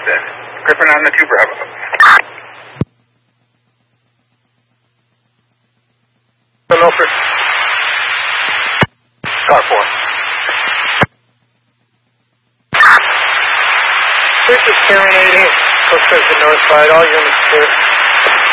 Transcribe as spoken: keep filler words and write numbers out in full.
then. Griffin on the two Bravo. Milford. Car four. This is Karen eighty. Looks like the north side. All units clear.